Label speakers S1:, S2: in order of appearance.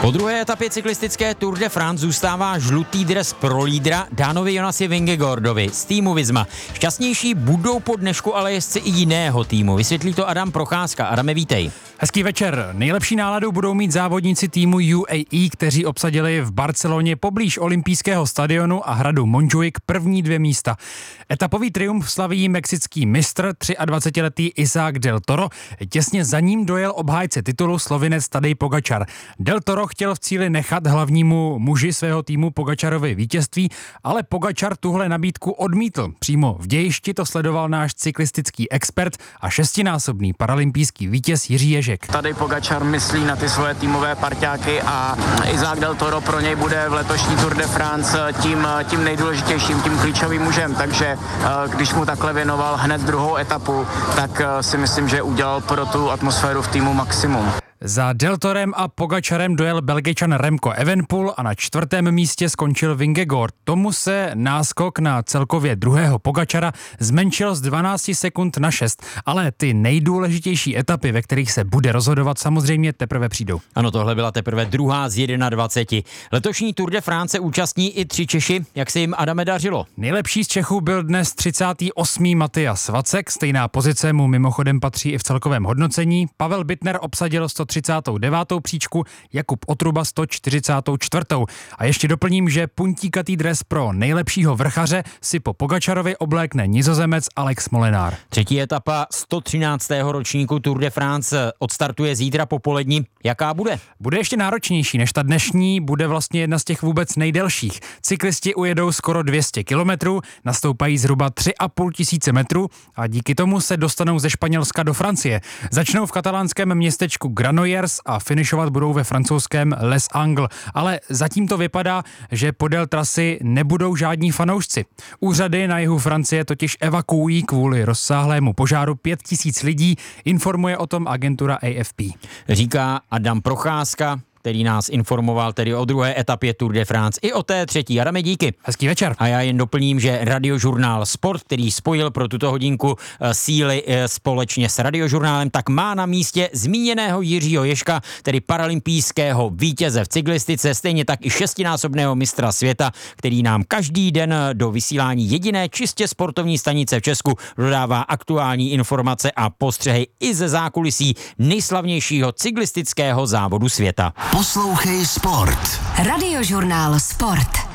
S1: Po druhé etapě cyklistické Tour de France zůstává žlutý dres pro lídra Danovi Jonasi Vingegaardovi z týmu Visma. Šťastnější budou po dnešku ale jezdci i jiného týmu. Vysvětlí to Adam Procházka. Adame, vítej.
S2: Hezký večer. Nejlepší náladu budou mít závodníci týmu UAE, kteří obsadili v Barceloně poblíž olympijského stadionu a hradu Montjuic první 2 místa. Etapový triumf slaví mexický mistr 23letý Isaac Del Toro. Těsně za ním dojel obhájce titulu Slovinec Tadej Pogačar. Del Toro chtěl v cíli nechat hlavnímu muži svého týmu Pogačarovi vítězství, ale Pogačar tuhle nabídku odmítl. Přímo v dějišti to sledoval náš cyklistický expert a 6násobný paralympijský vítěz Jiří Ježek.
S3: Tadej Pogačar myslí na ty svoje týmové parťáky a Isaac Del Toro pro něj bude v letošní Tour de France tím nejdůležitějším, tím klíčovým mužem, takže když mu takhle věnoval hned druhou etapu, tak si myslím, že udělal pro tu atmosféru v týmu maximum.
S2: Za Del Torem a Pogačarem dojel Belgičan Remco Evenepoel a na 4. místě skončil Vingegaard. Tomu se náskok na celkově druhého Pogačara zmenšil z 12 sekund na 6, ale ty nejdůležitější etapy, ve kterých se bude rozhodovat, samozřejmě teprve přijdou.
S1: Ano, tohle byla teprve druhá z 21. Letošní Tour de France účastní i 3 Češi. Jak se jim, Adame, dařilo?
S2: Nejlepší z Čechů byl dnes 38. Matyas Vacek, stejná pozice mu mimochodem patří i v celkovém hodnocení. Pavel Bittner obsadil 139. příčku, Jakub Otruba 144. A ještě doplním, že puntíkatý dres pro nejlepšího vrchaře si po Pogačarovi oblékne Nizozemec Alex Molenaar.
S1: Třetí etapa 113. ročníku Tour de France odstartuje zítra popolední. Jaká bude?
S2: Bude ještě náročnější než ta dnešní, bude vlastně jedna z těch vůbec nejdelších. Cyklisti ujedou skoro 200 kilometrů, nastoupají zhruba 3,5 tisíce metrů a díky tomu se dostanou ze Španělska do Francie. Začnou v katalánském městečku Granollers a finišovat budou ve francouzském Les Angles. Ale zatím to vypadá, že podél trasy nebudou žádní fanoušci. Úřady na jihu Francie totiž evakuují kvůli rozsáhlému požáru 5000 lidí, informuje o tom agentura AFP.
S1: Říká Adam Procházka, který nás informoval tedy o druhé etapě Tour de France i o té třetí. Adame, díky.
S2: Hezký večer.
S1: A já jen doplním, že Radiožurnál Sport, který spojil pro tuto hodinku síly společně s Radiožurnálem, tak má na místě zmíněného Jiřího Ježka, tedy paralympijského vítěze v cyklistice, stejně tak i 6násobného mistra světa, který nám každý den do vysílání jediné čistě sportovní stanice v Česku dodává aktuální informace a postřehy i ze zákulisí nejslavnějšího cyklistického závodu světa.
S4: Poslouchej Sport.
S5: Radiožurnál Sport.